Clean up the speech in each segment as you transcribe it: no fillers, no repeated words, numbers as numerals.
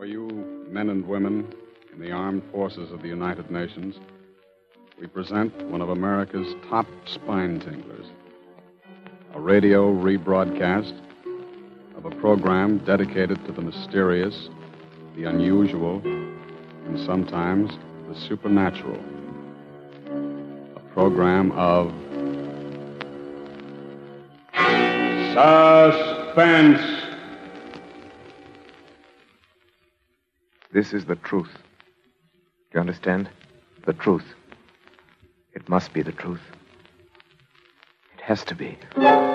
For you men and women in the armed forces of the United Nations, we present one of America's top spine tinglers, a radio rebroadcast of a program dedicated to the mysterious, the unusual, and sometimes the supernatural. A program of suspense. This is the truth. You understand? The truth. It must be the truth. It has to be.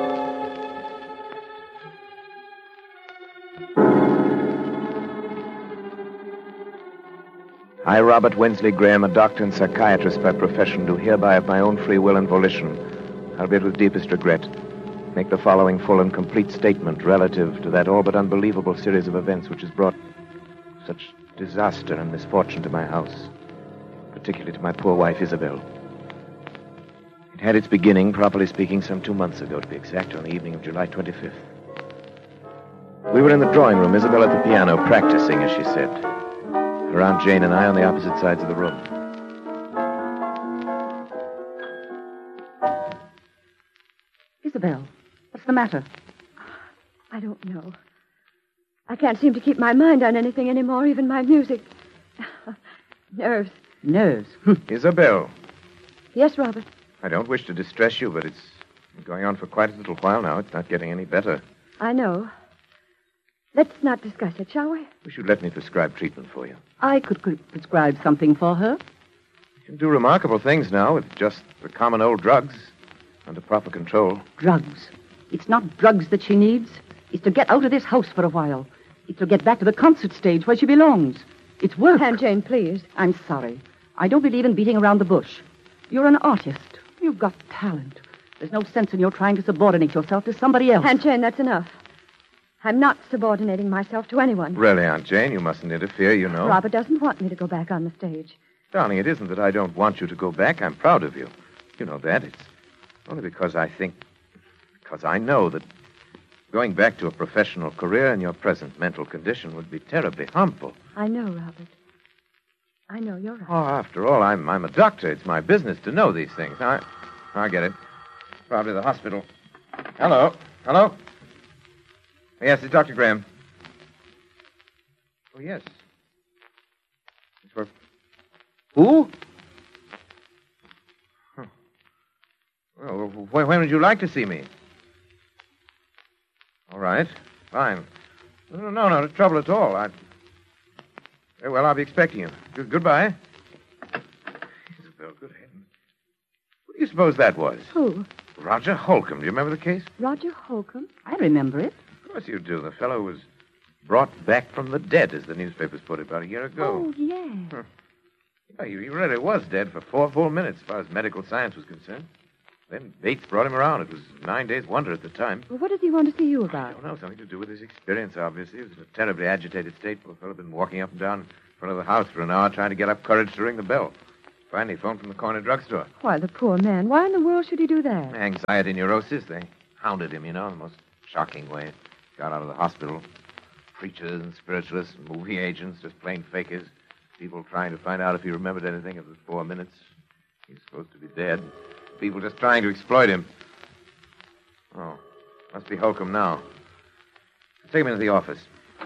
I, Robert Wensley Graham, a doctor and psychiatrist by profession, do hereby of my own free will and volition, albeit with deepest regret, make the following full and complete statement relative to that all but unbelievable series of events which has brought such disaster and misfortune to my house, particularly to my poor wife, Isabel. It had its beginning, properly speaking, some 2 months ago, to be exact, on the evening of July 25th. We were in the drawing room, Isabel at the piano, practicing, as she said. Her Aunt Jane and I on the opposite sides of the room. Isabel, what's the matter? I don't know. I can't seem to keep my mind on anything anymore, even my music. Nerves. Nerves? Isabel. Yes, Robert. I don't wish to distress you, but it's been going on for quite a little while now. It's not getting any better. I know. Let's not discuss it, shall we? You should let me prescribe treatment for you. I could prescribe something for her. You can do remarkable things now with just the common old drugs under proper control. Drugs. It's not drugs that she needs. It's to get out of this house for a while. It's to get back to the concert stage where she belongs. It's work. Aunt Jane, please. I'm sorry. I don't believe in beating around the bush. You're an artist. You've got talent. There's no sense in your trying to subordinate yourself to somebody else. Aunt Jane, that's enough. I'm not subordinating myself to anyone. Really, Aunt Jane, you mustn't interfere, you know. Robert doesn't want me to go back on the stage. Darling, it isn't that I don't want you to go back. I'm proud of you. You know that. It's only because I know that going back to a professional career in your present mental condition would be terribly harmful. I know, Robert. I know, you're right. Oh, after all, I'm a doctor. It's my business to know these things. I get it. Probably the hospital. Hello? Yes, it's Dr. Graham. Oh, yes. It's for... Who? Huh. Well, when would you like to see me? All right. Fine. No trouble at all. Very well, I'll be expecting you. Goodbye. Isabel, good heavens. What do you suppose that was? Who? Roger Holcomb. Do you remember the case? Roger Holcomb? I remember it. Of course you do. The fellow was brought back from the dead, as the newspapers put it, about a year ago. Oh, yeah. Yeah, he really was dead for 4 full minutes, as far as medical science was concerned. Then Bates brought him around. It was 9 days' wonder at the time. Well, what does he want to see you I about? don't know. Something to do with his experience, obviously. He was in a terribly agitated state. Poor fellow had been walking up and down in front of the house for an hour trying to get up courage to ring the bell. Finally, he phoned from the corner drugstore. Why, the poor man. Why in the world should he do that? Anxiety, neurosis. They hounded him, in the most shocking way. Got out of the hospital. Preachers and spiritualists and movie agents, just plain fakers. People trying to find out if he remembered anything of the 4 minutes. He's supposed to be dead. People just trying to exploit him. Oh, must be Holcomb now. Take him into the office.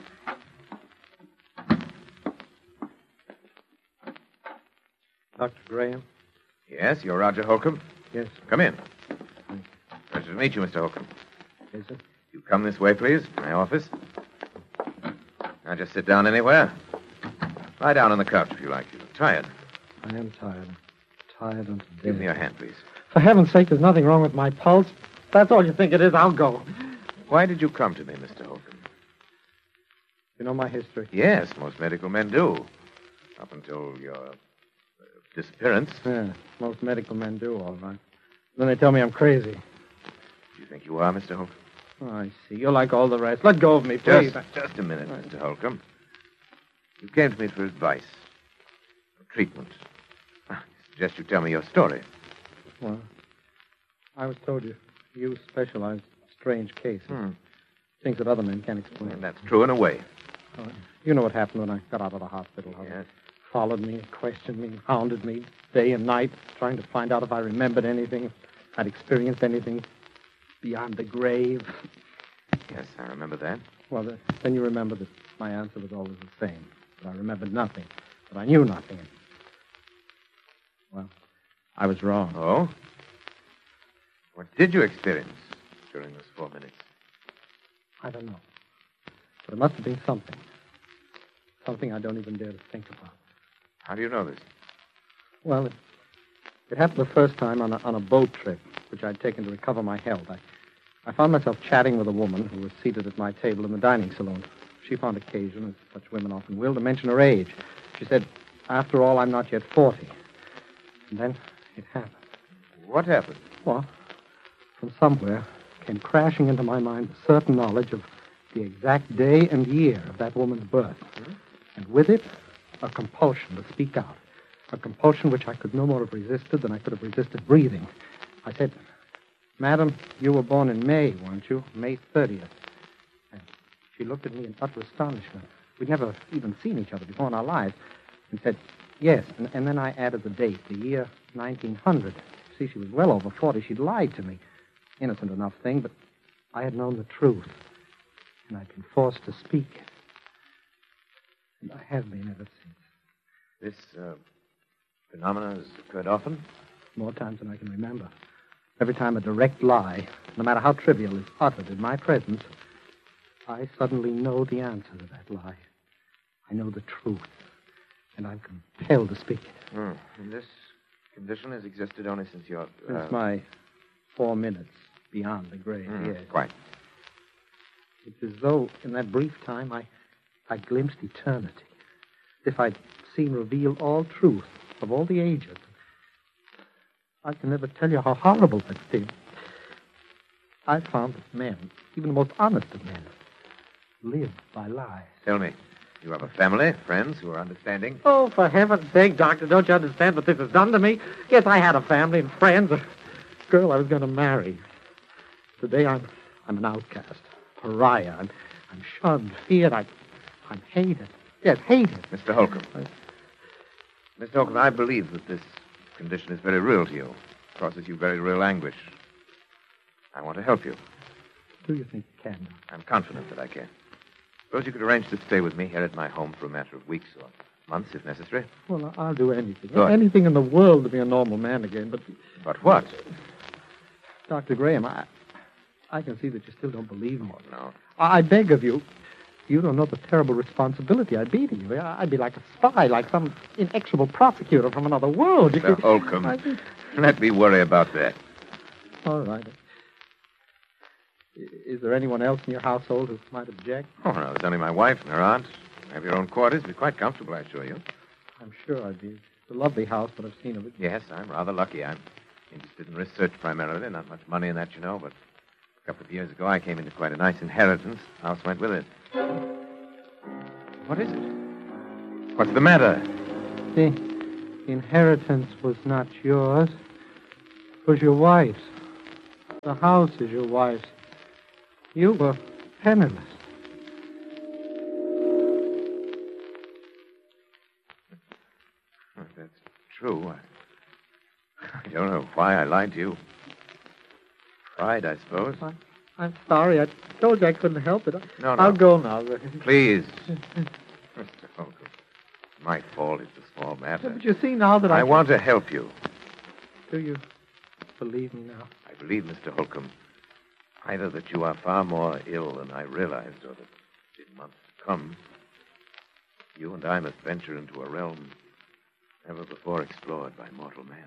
Dr. Graham? Yes, you're Roger Holcomb? Yes. Come in. Pleasure to meet you, Mr. Holcomb. Is it? You come this way, please. My office. Now just sit down anywhere. Lie down on the couch if you like. You're tired. I am tired. Tired unto death. Give me your hand, please. For heaven's sake, there's nothing wrong with my pulse. If that's all you think it is, I'll go. Why did you come to me, Mr. Holcomb? You know my history? Yes, most medical men do. Up until your disappearance. Yeah, most medical men do, all right. Then they tell me I'm crazy. Do you think you are, Mr. Holcomb? Oh, I see. You're like all the rest. Let go of me, please. Just a minute, Mr. Holcomb. You came to me for advice. For treatment. I suggest you tell me your story. Well, I was told you specialize in strange cases. Things that other men can't explain. And that's true in a way. You know what happened when I got out of the hospital. How Yes. they followed me, questioned me, hounded me day and night, trying to find out if I remembered anything, if I'd experienced anything beyond the grave. Yes, I remember that. Well, then you remember that my answer was always the same. That I remembered nothing. That I knew nothing. Well, I was wrong. Oh? What did you experience during those 4 minutes? I don't know. But it must have been something. Something I don't even dare to think about. How do you know this? Well, it happened the first time on a boat trip, which I'd taken to recover my health. I found myself chatting with a woman who was seated at my table in the dining saloon. She found occasion, as such women often will, to mention her age. She said, "After all, I'm not yet 40. And then it happened. What happened? Well, from somewhere came crashing into my mind a certain knowledge of the exact day and year of that woman's birth. And with it, a compulsion to speak out. A compulsion which I could no more have resisted than I could have resisted breathing. I said, "Madam, you were born in May, weren't you? May 30th. And she looked at me in utter astonishment. We'd never even seen each other before in our lives. And said, "Yes." And then I added the date, the year 1900. See, she was well over 40. She'd lied to me. Innocent enough thing, but I had known the truth. And I'd been forced to speak it. And I have been ever since. This phenomenon has occurred often? More times than I can remember. Every time a direct lie, no matter how trivial, is uttered in my presence, I suddenly know the answer to that lie. I know the truth. And I'm compelled to speak it. And this condition has existed only since your... Since my 4 minutes beyond the grave, yes. Quite. It's as though, in that brief time, I glimpsed eternity. As if I'd seen revealed all truth of all the ages. I can never tell you how horrible that seems. I found that men, even the most honest of men, live by lies. Tell me, you have a family, friends who are understanding? Oh, for heaven's sake, Doctor, don't you understand what this has done to me? Yes, I had a family and friends, a girl I was going to marry. Today I'm an outcast, pariah. I'm shunned, feared. I'm hated. Yes, hated. Mr. Holcomb. Mr. Holcomb, I believe that this condition is very real to you. Causes you very real anguish. I want to help you. Do you think you can? I'm confident that I can. Suppose you could arrange to stay with me here at my home for a matter of weeks or months, if necessary. Well, I'll do anything. Good. Anything in the world to be a normal man again, but... But what? Dr. Graham, I can see that you still don't believe me. Oh, no. I beg of you. You don't know the terrible responsibility I'd be to you. I'd be like a spy, like some inexorable prosecutor from another world. Mr. Holcomb, let me worry about that. All right. Is there anyone else in your household who might object? Oh, no, there's only my wife and her aunt. Have your own quarters. Be quite comfortable, I assure you. I'm sure I'd be. It's a lovely house, but I've seen of it. Yes, I'm rather lucky. I'm interested in research primarily. Not much money in that, you know, but a couple of years ago I came into quite a nice inheritance. House went with it. What is it? What's the matter? The inheritance was not yours. It was your wife's. The house is your wife's. You were penniless. If that's true, I don't know why I lied to you. Pride, I suppose. I'm sorry. I told you I couldn't help it. No. I'll go now. Please. Mr. Holcomb, my fault. It's a small matter. But you see now that I want to help you. Do you believe me now? I believe, Mr. Holcomb, either that you are far more ill than I realized, or that in months to come, you and I must venture into a realm never before explored by mortal man.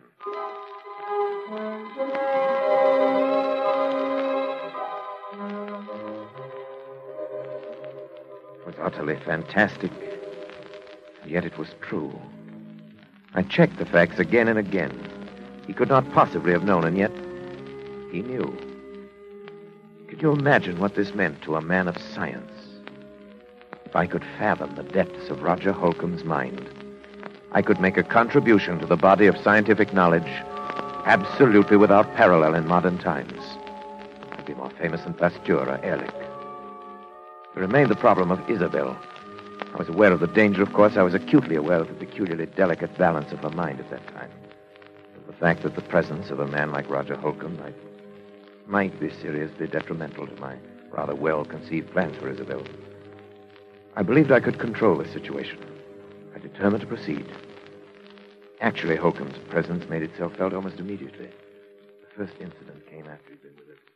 It was utterly fantastic, and yet it was true. I checked the facts again and again. He could not possibly have known, and yet he knew. Could you imagine what this meant to a man of science? If I could fathom the depths of Roger Holcomb's mind, I could make a contribution to the body of scientific knowledge absolutely without parallel in modern times. I'd be more famous than Pasteur or Ehrlich. There remained the problem of Isabel. I was aware of the danger, of course. I was acutely aware of the peculiarly delicate balance of her mind at that time. Of the fact that the presence of a man like Roger Holcomb might be seriously detrimental to my rather well-conceived plans for Isabel. I believed I could control the situation. I determined to proceed. Actually, Holcomb's presence made itself felt almost immediately. The first incident came after he'd been with us.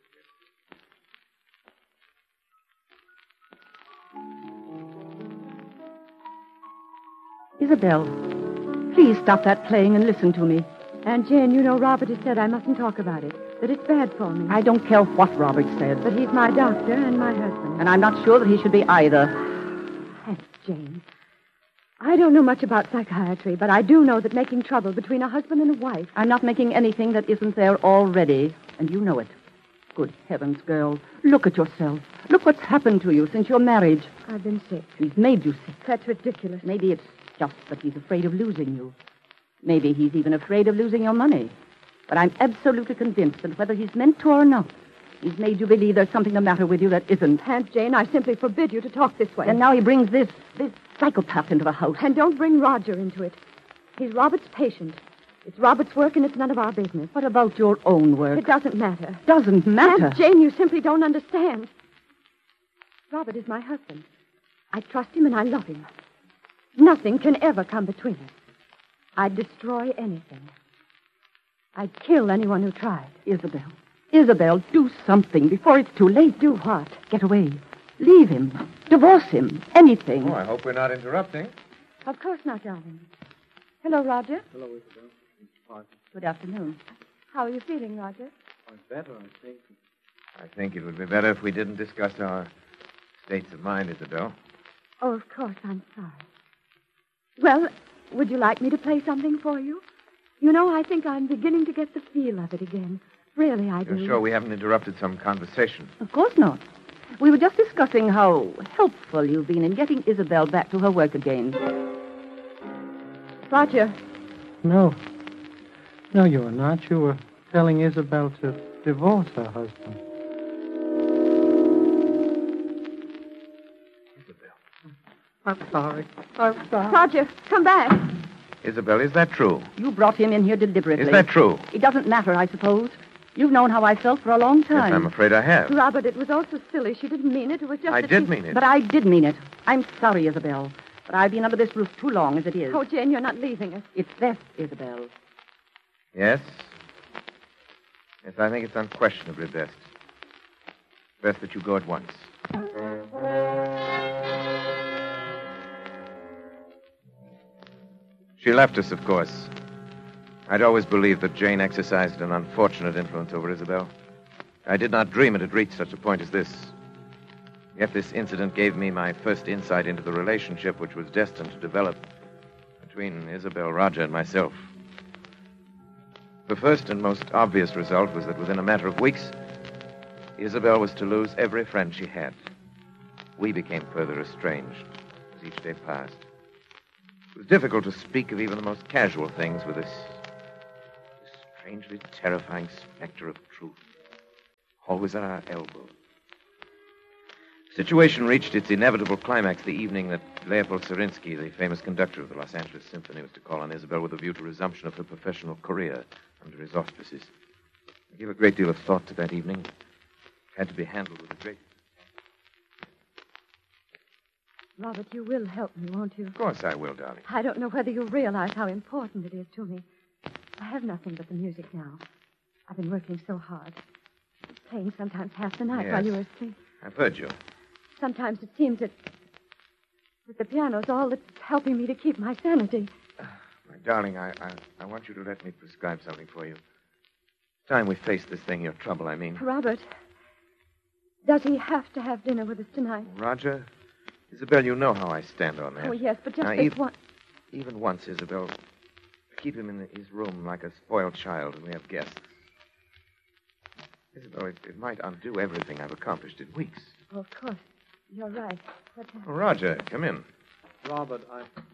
Isabel, please stop that playing and listen to me. Aunt Jane, you know Robert has said I mustn't talk about it, that it's bad for me. I don't care what Robert said. But he's my doctor and my husband. And I'm not sure that he should be either. Aunt Jane, I don't know much about psychiatry, but I do know that making trouble between a husband and a wife... I'm not making anything that isn't there already, and you know it. Good heavens, girl. Look at yourself. Look what's happened to you since your marriage. I've been sick. He's made you sick. That's ridiculous. Maybe it's just that he's afraid of losing you. Maybe he's even afraid of losing your money. But I'm absolutely convinced that whether he's meant to or not, he's made you believe there's something the matter with you that isn't. Aunt Jane, I simply forbid you to talk this way. And now he brings this psychopath into the house. And don't bring Roger into it. He's Robert's patient. It's Robert's work, and it's none of our business. What about your own work? It doesn't matter. Doesn't matter? Aunt Jane, you simply don't understand. Robert is my husband. I trust him and I love him. Nothing can ever come between us. I'd destroy anything. I'd kill anyone who tried. Isabel, do something before it's too late. Do what? Get away. Leave him. Divorce him. Anything. Oh, I hope we're not interrupting. Of course not, darling. Hello, Roger. Hello, Isabel. Good afternoon. How are you feeling, Roger? I'm better, I think. I think it would be better if we didn't discuss our states of mind, Isabel. Oh, of course, I'm sorry. Well, would you like me to play something for you? You know, I think I'm beginning to get the feel of it again. Really, I do. You're sure we haven't interrupted some conversation? Of course not. We were just discussing how helpful you've been in getting Isabel back to her work again. Roger. No. No, you were not. You were telling Isabel to divorce her husband. I'm sorry. Roger, come back. Isabel, is that true? You brought him in here deliberately. Is that true? It doesn't matter, I suppose. You've known how I felt for a long Yes, time. I'm afraid I have. Robert, it was all so silly. She didn't mean it. It was just I that did she... mean it. But I did mean it. I'm sorry, Isabel. But I've been under this roof too long as it is. Oh, Jane, you're not leaving us. It's best, Isabel. Yes? Yes, I think it's unquestionably best. Best that you go at once. She left us, of course. I'd always believed that Jane exercised an unfortunate influence over Isabel. I did not dream it had reached such a point as this. Yet this incident gave me my first insight into the relationship which was destined to develop between Isabel, Roger, and myself. The first and most obvious result was that within a matter of weeks, Isabel was to lose every friend she had. We became further estranged as each day passed. It was difficult to speak of even the most casual things with this strangely terrifying specter of truth, always at our elbow. The situation reached its inevitable climax the evening that Leopold Serinsky, the famous conductor of the Los Angeles Symphony, was to call on Isabel with a view to resumption of her professional career under his auspices. I gave a great deal of thought to that evening. It had to be handled with a great... Robert, you will help me, won't you? Of course I will, darling. I don't know whether you realize how important it is to me. I have nothing but the music now. I've been working so hard. Playing sometimes half the night Yes. while you were asleep. I've heard you. Sometimes it seems that the piano's all that's helping me to keep my sanity. My darling, I want you to let me prescribe something for you. It's time we face this thing, your trouble, I mean. Robert, does he have to have dinner with us tonight? Roger, Isabel, you know how I stand on that. Oh, yes, but just Now, this one. Even once, Isabel, keep him in his room like a spoiled child when we have guests. Isabel, it might undo everything I've accomplished in weeks. Oh, of course. You're right. But, Oh, Roger, come in. Robert,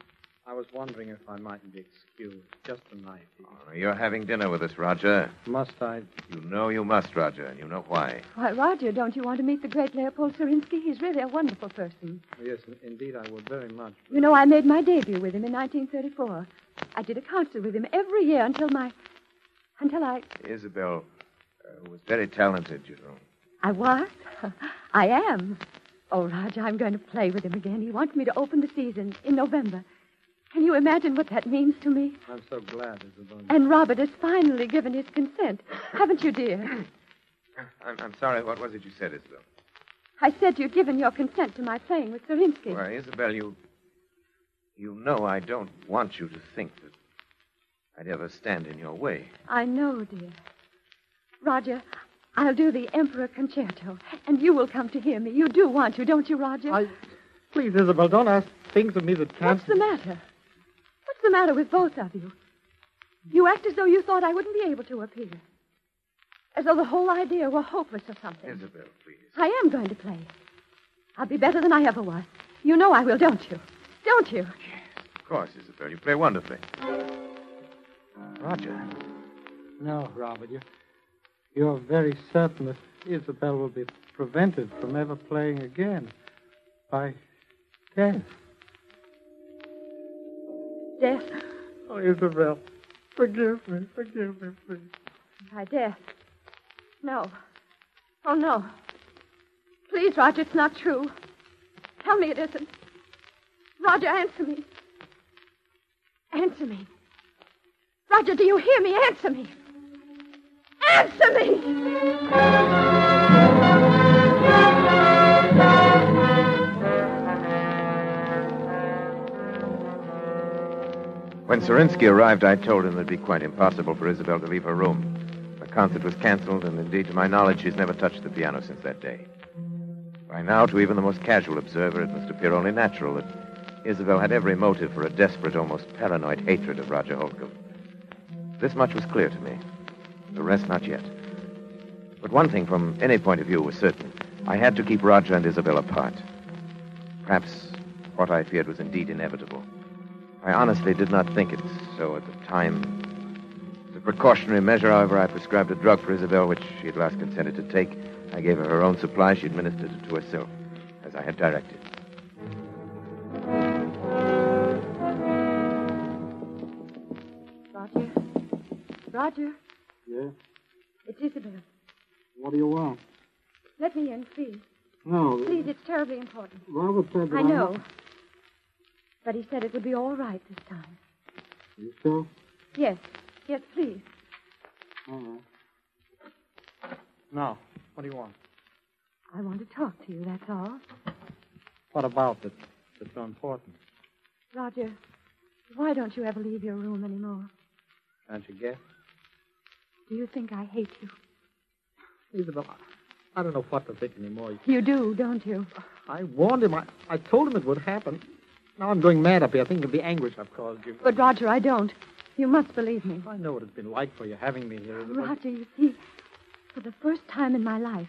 I was wondering if I mightn't be excused just tonight. You're having dinner with us, Roger. Must I? You know you must, Roger, and you know why. Why, Roger, don't you want to meet the great Leopold Sarinsky? He's really a wonderful person. Yes, indeed, I would very much. You know, I made my debut with him in 1934. I did a concert with him every year until I... Isabel was very talented, you know. I was? I am. Oh, Roger, I'm going to play with him again. He wants me to open the season in November. Can you imagine what that means to me? I'm so glad, Isabel. And Robert has finally given his consent. Haven't you, dear? I'm sorry. What was it you said, Isabel? I said you'd given your consent to my playing with Sarinsky. Well, Isabel, you know I don't want you to think that I'd ever stand in your way. I know, dear. Roger, I'll do the Emperor Concerto, and you will come to hear me. You do want to, don't you, Roger? Please, Isabel, don't ask things of me that can't... What's the matter? What's the matter with both of you? You act as though you thought I wouldn't be able to appear. As though the whole idea were hopeless or something. Isabel, please. I am going to play. I'll be better than I ever was. You know I will, don't you? Don't you? Yes, of course, Isabel. You play wonderfully. Roger. No, Robert, you're very certain that Isabel will be prevented from ever playing again by death. Death? Oh, Isabel, forgive me, please. By death? No. Oh, no. Please, Roger, it's not true. Tell me it isn't. Roger, answer me. Answer me. Roger, do you hear me? Answer me. Answer me! When Sarinsky arrived, I told him it'd be quite impossible for Isabel to leave her room. The concert was canceled, and indeed, to my knowledge, she's never touched the piano since that day. By now, to even the most casual observer, it must appear only natural that Isabel had every motive for a desperate, almost paranoid hatred of Roger Holcomb. This much was clear to me. The rest, not yet. But one thing, from any point of view, was certain. I had to keep Roger and Isabel apart. Perhaps what I feared was indeed inevitable. I honestly did not think it so at the time. As a precautionary measure, however, I prescribed a drug for Isabel, which she at last consented to take. I gave her her own supply. She administered it to herself, as I had directed. Roger? Roger? Yeah? It's Isabel. What do you want? Let me in, please. No. Please, it's terribly important. Robert said that I know. But he said it would be all right this time. You sure? Yes. Yes, please. All right. Now, what do you want? I want to talk to you, that's all. What about that's so important? Roger, why don't you ever leave your room anymore? Can't you guess? Do you think I hate you? Isabel, I don't know what to think anymore. You do, don't you? I warned him. I told him it would happen. Now I'm going mad up here, thinking of the anguish I've caused you. But, Roger, I don't. You must believe me. I know what it's been like for you having me here, Isabel. Roger, you see, for the first time in my life,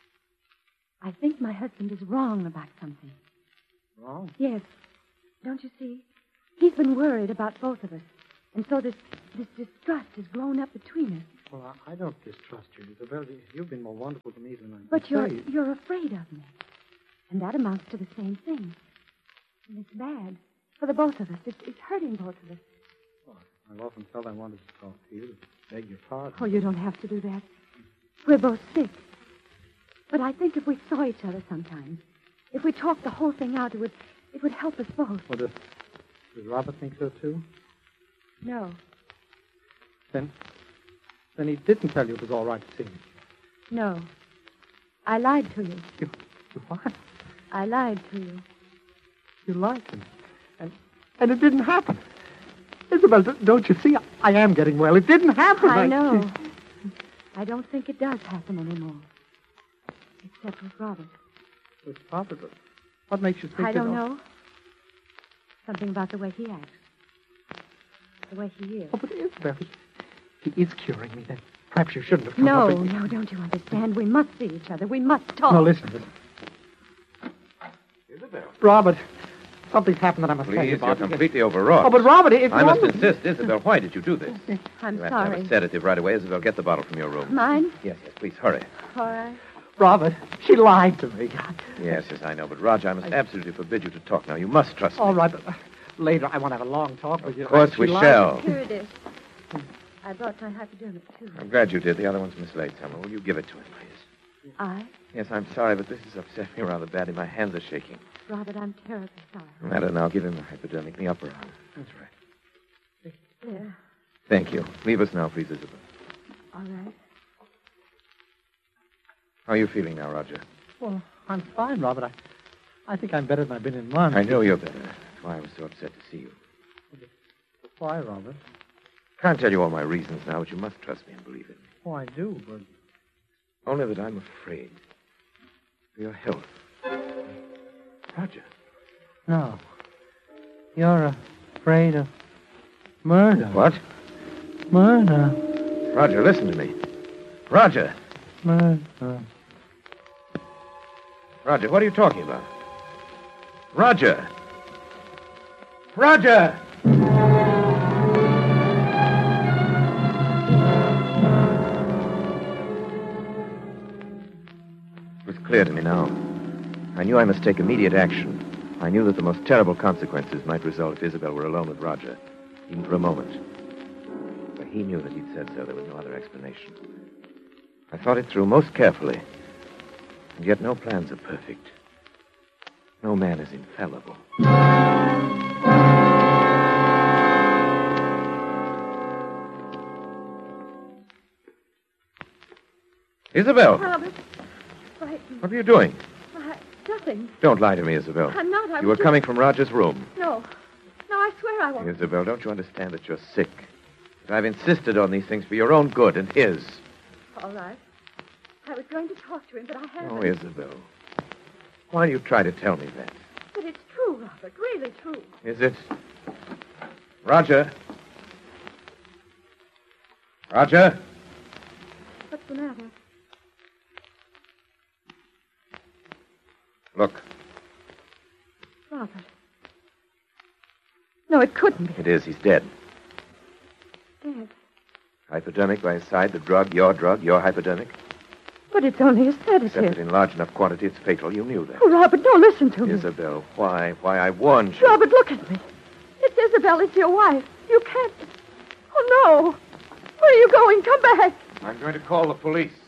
I think my husband is wrong about something. Wrong? Yes. Don't you see? He's been worried about both of us. And so this distrust has grown up between us. Well, I don't distrust you, Isabel. You've been more wonderful to me than I But can say. you're afraid of me. And that amounts to the same thing. And it's bad. For the both of us. It's hurting both of us. Well, I've often felt I wanted to talk to you, to beg your pardon. Oh, you don't have to do that. We're both sick. But I think if we saw each other sometimes, if we talked the whole thing out, it would help us both. Well, does Robert think so, too? No. Then he didn't tell you it was all right to see me. No. I lied to you. You what? I lied to you. You lied to me. And it didn't happen. Isabel, don't you see? I am getting well. It didn't happen. I know. I don't think it does happen anymore. Except with Robert. With Robert? What makes you think I don't know. Something about the way he acts. The way he is. Oh, but Isabel, he is curing me. Then perhaps you shouldn't have come No, up with... no, don't you understand? We must see each other. We must talk. No, listen. Isabel. Robert, something's happened that I must tell you Please, you're about. completely overwrought. Oh, but Robert, if I you must want- insist. Isabel, why did you do this? I'm You have to have sorry. a sedative right away. Isabel, get the bottle from your room. Mine? Yes, please, hurry. All right. Robert, she lied to me. Yes, I know. But, Roger, I must absolutely forbid you to talk now. You must trust me. All right, but later I want to have a long talk with you. Of course She we lied. shall. Here it is. I brought my hypodermic, too. I'm glad you did. The other one's mislaid somewhere. Will you give it to him, please? I? Yes, I'm sorry, but this has upset me rather badly. My hands are shaking. Robert, I'm terribly sorry. No matter now. Give him the hypodermic in the upper arm. That's right. There. Thank you. Leave us now, please, Isabel. All right. How are you feeling now, Roger? Well, I'm fine, Robert. I think I'm better than I've been in months. I know you're better. That's why I was so upset to see you. Why, Robert? Can't tell you all my reasons now, but you must trust me and believe in me. Oh, I do, but... Only that I'm afraid for your health. Roger. No. You're afraid of murder. What? Murder. Roger, listen to me. Roger. Murder. Roger, what are you talking about? Roger. Roger! It was clear to me now. I knew I must take immediate action. I knew that the most terrible consequences might result if Isabel were alone with Roger, even for a moment. But he knew that he'd said so. There was no other explanation. I thought it through most carefully. And yet no plans are perfect. No man is infallible. Isabel! Robert, frightened. What are you doing? Nothing. Don't lie to me, Isabel. I'm not. I You were was coming from Roger's room. No. No, I swear I won't. Isabel, don't you understand that you're sick? That I've insisted on these things for your own good and his. All right. I was going to talk to him, but I haven't. Oh, Isabel. Why do you try to tell me that? But it's true, Robert. Really true. Is it? Roger? Roger? What's the matter? Look, Robert. No, it couldn't be. it is. He's dead. Dead. Hypodermic by his side, the drug, your hypodermic. But it's only a Except that sedative. in large enough quantity, it's fatal. You knew that. Oh, Robert, don't listen to me. Isabel, why? Why, I warned you. Robert, look at me. It's Isabel. It's your wife. You can't. Oh, no. Where are you going? Come back. I'm going to call the police.